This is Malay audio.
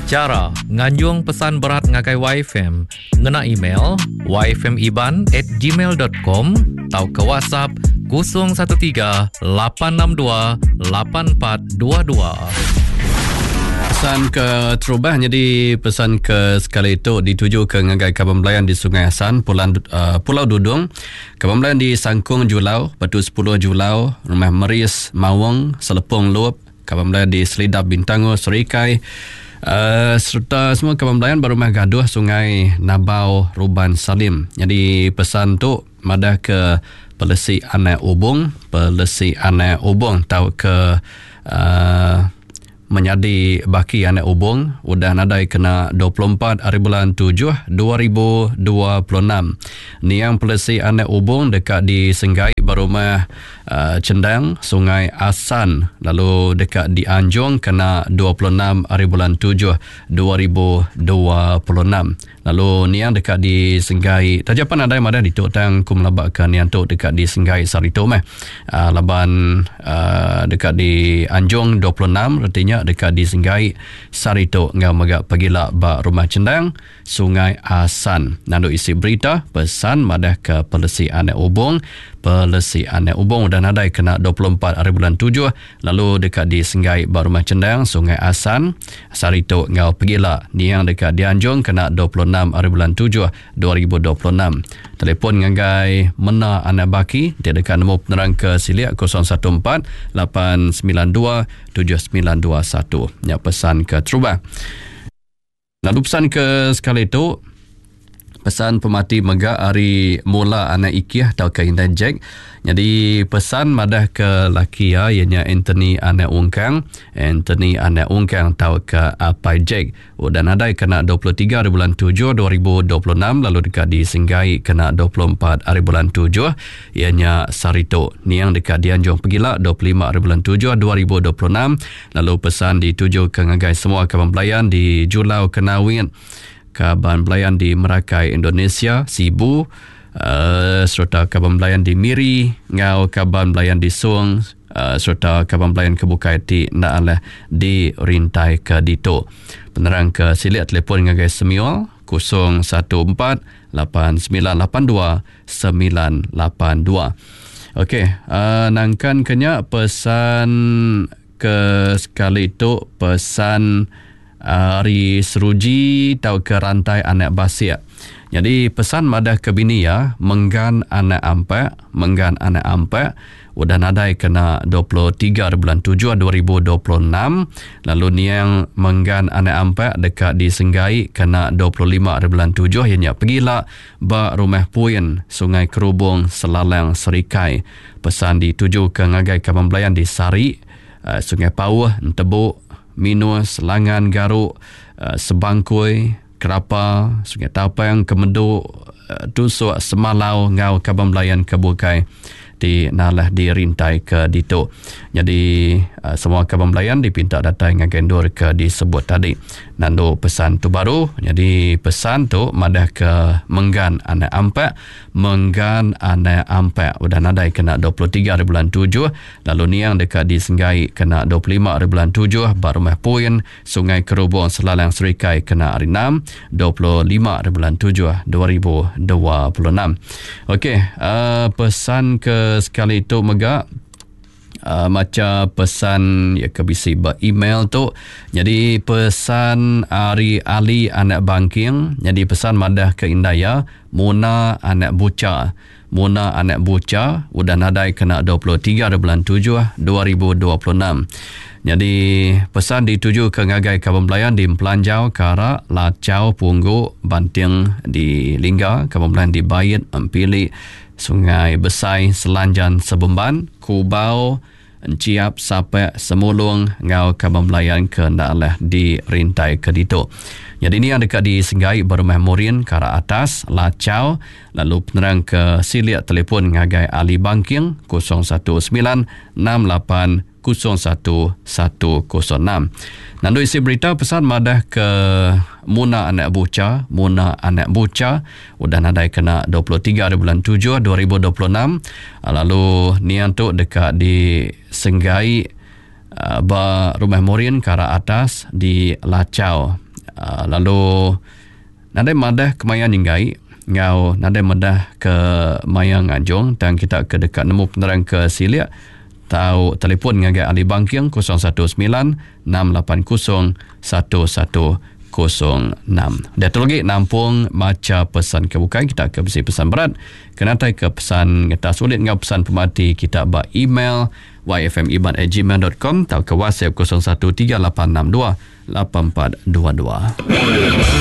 Cara nganjung pesan berat ngakai YFM ngena email yfmiban@gmail.com atau ke WhatsApp 013-862-8422. Pesan ke Terubah, jadi pesan ke sekali itu dituju ke ngagai Kaban Belayan di Sungai Hasan, Pulau Dudung. Kaban Belayan di Sangkung Julau, Batu 10 Julau, Rumah Meris, Mawang, Selepung Luop, Kaban Belayan di Selidap Bintango, Serikai, serta semua Kaban Belayan berumah gaduh Sungai Nabau, Ruban Salim. Jadi pesan tu madah ke Pelesi Anak Ubung, tahu ke menyadi baki anak ubung udah nadai kena 24 hari bulan 7 2026. Ni yang Pelesi Anak Ubung dekat di Senggai berumah Cendang Sungai Asan, lalu dekat di Anjung kena 26 hari bulan 7 2026. Lalu ni yang dekat di Senggai Tajapan ada yang ada di Totang kumlabakan yang tu dekat di Senggai Sarito laban dekat di Anjung 26, artinya dekat di Senggai Sarito ngau magak pagila ba rumah Cendang Sungai Asan. Nando isi berita pesan madah ke Pelesi Anak Ubung dan ada kena 24 hari bulan 7, lalu dekat di Senggai Barumah Cendang Sungai Asan Sarito ngau pegila. Ni yang dekat di Anjung kena 26 hari bulan 7 2026. Telefon ngagai mena anak baki dia dekat nombor penerang ke Siliak 014 892 7921. Ya, pesan ke Terubah. Lalu pesan ke sekali itu pesan pemati megak hari mula anak ikiah atau ke Hindan Jack. Jadi pesan madah ke laki ya, ianya Anthony Anak Ungkang tahu ke Apai Jack. Dan ada kena 23 hari bulan 7 2026, lalu dekat di Senggai kena 24 hari bulan 7 ianya Sarito. Ni yang dekat di Anjung Pegila 25 hari bulan 7 2026. Lalu pesan dituju ke ngagai semua Kaban Belayan di Julau Kenawin, Kaban Belayan di Merakai Indonesia, Sibu, serta Kaban Belayan di Miri, ngau Kaban Belayan di Sung, serta Kaban Belayan ke Bukai di Naalah di Rintai ke Dito. Penerang ke Siliat telefon ngagai Semiol 014 8982 982. Okey, nangkan kenya pesan ke sekali itu pesan Ari Seruji tahu ke rantai anak basia. Jadi pesan madah ke bini ya, menggan anak ampak udah nadai kena 23 bulan 7 2026. Lalu ni yang menggan anak ampak dekat di Senggai kena 25 bulan 7 ianya pegila ba rumah puin Sungai Kerubung Selalang Serikai. Pesan dituju ke ngagai Kaban Belayan di Sari, Sungai Pauh, Entebuk, Minus, Langan, Garuk, Sebangkui, Kerapa, Sungai Tapang, Kemeduk, Tusuk, Semalau, ngau Kaban Belayan ke Bukai di Nalah di Rintai ke Dito. Jadi semua Kaban Belayan dipinta datang dengan gendur ke disebut tadi. Nando pesan tu baru. Jadi pesan tu madah ke menggan anak ampak udah nadai kena 23 bulan 7, lalu ni yang dekat di Senggai kena 25 bulan 7, Barumah Puin Sungai Kerubung Selalang Serikai kena hari 6 25 bulan 7 2026. Okey, pesan ke sekali itu megak macam pesan ya ke bisi email tu. Jadi pesan Ari Ali anak Bangking, jadi pesan madah ke Indaya Muna anak Buca udah nadai kena 23 bulan 7 2026. Jadi pesan dituju ke ngagai Kaban Belayan di Pelanjau, Kara, Lacau, Punggu, Banting di Lingga, Kaban Belayan di Bayit, Ampili, Sungai Besai, Selanjan, Sebemban, Kubau, Enciap, Sapek, Semulung, ngau Kaban Belayan ke Naalah di Rintai ke Dito. Jadi ini yang dekat di Senggai Berumah Morin, Kara Atas, Lacau. Lalu penerang ke Siliat telefon ngagai Ali Bangking 019-9801-1106. Nandu isi berita pesan madah ke Muna Anak Buca udah nadai kena 23 bulan 7 2026. Lalu ni untuk dekat di Senggai Rumah Morin, Kara Atas di Lacau. Lalu nadai madah kemayan inggai ngau nadai madah ke mayang Anjong dan kita ke dekat nemu penerang ke Siliak tahu telefon ngagai ahli banking 019 680 1106. Dia tu lagi nampung maca pesan kebukai kita ke besi pesan berat kenapa ke pesan kita sulit ngau pesan pemati kita ba email yfmiban@gmail.com atau ke WhatsApp 0138628422.